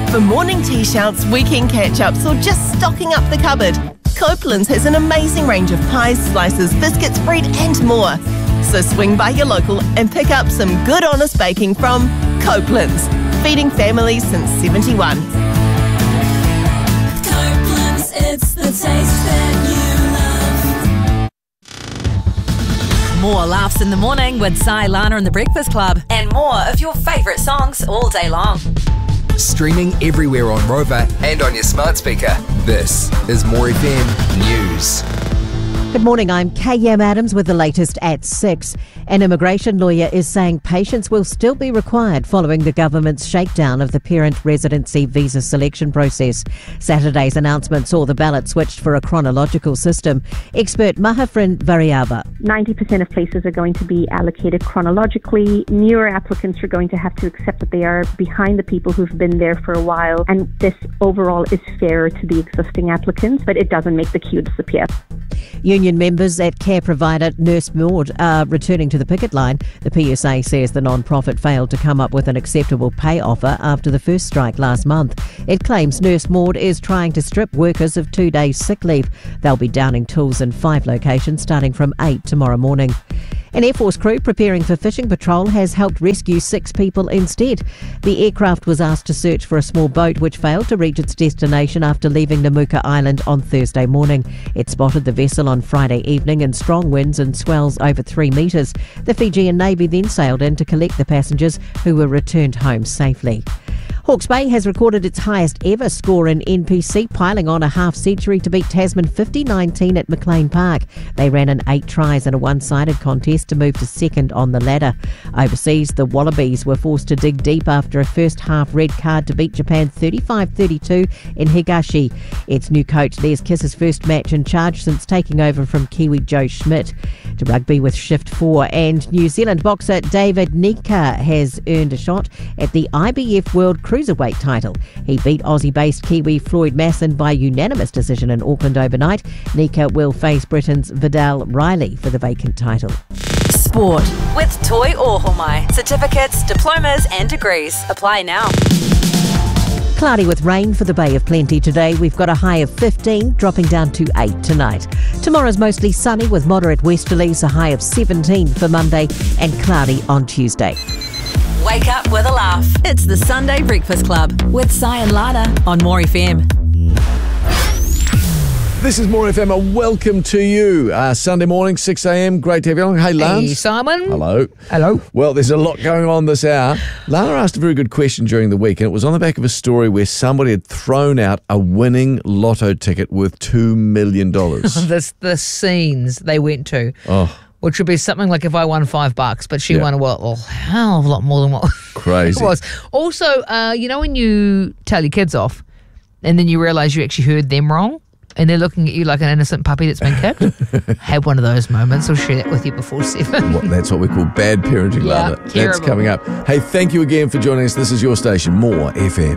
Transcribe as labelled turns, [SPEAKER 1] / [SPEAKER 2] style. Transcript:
[SPEAKER 1] For morning tea shouts, weekend catch-ups, or just stocking up the cupboard, Copeland's has an amazing range of pies, slices, biscuits, bread and more. So swing by your local and pick up some good honest baking from Copeland's, feeding families since 71.
[SPEAKER 2] Copeland's, it's the taste that you love.
[SPEAKER 3] More laughs in the morning with Si, Lana and the Breakfast Club, and more of your favourite songs all day long.
[SPEAKER 4] Streaming everywhere on Rover and on your smart speaker. This is More FM News.
[SPEAKER 5] Good morning, I'm K.M. Adams with the latest at 6. An immigration lawyer is saying patience will still be required following the government's shakedown of the parent residency visa selection process. Saturday's announcement saw the ballot switched for a chronological system. Expert Mahafrin Variava.
[SPEAKER 6] 90% of places are going to be allocated chronologically. Newer applicants are going to have to accept that they are behind the people who've been there for a while, and this overall is fairer to the existing applicants, but it doesn't make the queue disappear.
[SPEAKER 5] Union members at care provider Nurse Maud are returning to the picket line. The PSA says the non-profit failed to come up with an acceptable pay offer after the first strike last month. It claims Nurse Maud is trying to strip workers of 2 days sick leave. They'll be downing tools in 5 locations starting from 8 tomorrow morning. An Air Force crew preparing for fishing patrol has helped rescue 6 people instead. The aircraft was asked to search for a small boat which failed to reach its destination after leaving Namuka Island on Thursday morning. It spotted the vessel on Friday evening in strong winds and swells over 3 metres. The Fijian Navy then sailed in to collect the passengers who were returned home safely. Hawke's Bay has recorded its highest ever score in NPC, piling on a half-century to beat Tasman 50-19 at McLean Park. They ran in 8 tries in a one-sided contest to move to second on the ladder. Overseas, the Wallabies were forced to dig deep after a first-half red card to beat Japan 35-32 in Higashi. Its new coach Les Kiss's first match in charge since taking over from Kiwi Joe Schmidt. To rugby with Shift 4, and New Zealand boxer David Nika has earned a shot at the IBF World Cruiserweight title. He beat Aussie-based Kiwi Floyd Masson by unanimous decision in Auckland overnight. Nika will face Britain's Vidal Riley for the vacant title.
[SPEAKER 3] Sport with Toi Ohomai. Certificates, diplomas and degrees. Apply now.
[SPEAKER 5] Cloudy with rain for the Bay of Plenty today. We've got a high of 15, dropping down to 8 tonight. Tomorrow's mostly sunny with moderate westerlies, a high of 17 for Monday, and cloudy on Tuesday.
[SPEAKER 3] Wake up with a laugh. It's the Sunday Breakfast Club with Si and Lana on More FM.
[SPEAKER 7] This is More FM. A welcome to you. Sunday morning, 6 a.m. Great to have you along. Hey, Lance.
[SPEAKER 8] Hey, Simon.
[SPEAKER 7] Hello.
[SPEAKER 8] Hello.
[SPEAKER 7] Well, there's a lot going on this hour. Lana asked a very good question during the week, and it was on the back of a story where somebody had thrown out a winning lotto ticket worth $2 million.
[SPEAKER 8] The scenes they went to.
[SPEAKER 7] Oh.
[SPEAKER 8] Which would be something like if I won $5, but she won a hell of a lot more than what
[SPEAKER 7] Crazy.
[SPEAKER 8] it was. Also, when you tell your kids off and then you realise you actually heard them wrong and they're looking at you like an innocent puppy that's been kicked, have one of those moments. I'll share that with you before 7.
[SPEAKER 7] That's what we call bad parenting, Lana. That's
[SPEAKER 8] terrible.
[SPEAKER 7] coming up. Hey, thank you again for joining us. This is your station, More FM.